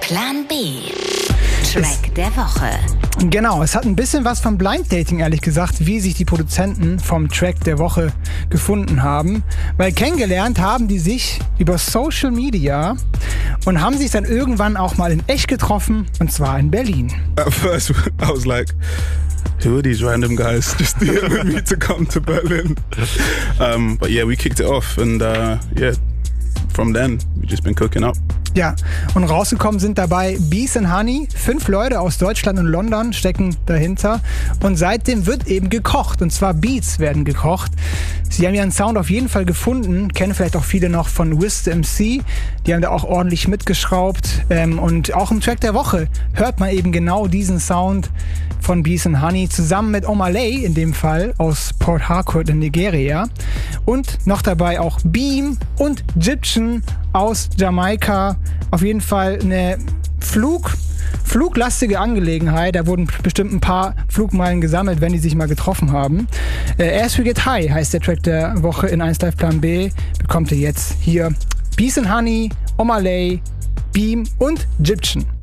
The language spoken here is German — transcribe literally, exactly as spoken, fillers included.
Plan B. Track der Woche. Genau, es hat ein bisschen was von Blind Dating, ehrlich gesagt, wie sich die Produzenten vom Track der Woche gefunden haben. Weil kennengelernt haben die sich über Social Media und haben sich dann irgendwann auch mal in echt getroffen, und zwar in Berlin. At first, I was like, who are these random guys just dealing with me to come to Berlin? Um, but yeah, we kicked it off and uh, yeah, from then, we've just been cooking up. Ja, und rausgekommen sind dabei Bees and Honey. Fünf Leute aus Deutschland und London stecken dahinter. Und seitdem wird eben gekocht. Und zwar Beats werden gekocht. Sie haben ihren Sound auf jeden Fall gefunden. Kennen vielleicht auch viele noch von Wiz the M C. Die haben da auch ordentlich mitgeschraubt. Und auch im Track der Woche hört man eben genau diesen Sound von Bees and Honey zusammen mit Omah Lay in dem Fall aus Port Harcourt in Nigeria. Und noch dabei auch Beam und Egyptian aus Jamaika. Auf jeden Fall eine Flug, fluglastige Angelegenheit. Da wurden bestimmt ein paar Flugmeilen gesammelt, wenn die sich mal getroffen haben. Äh, As We Get High heißt der Track der Woche in eins Live Plan B. Bekommt ihr jetzt hier Bees and Honey, Omah Lay, Beam und Egyptian.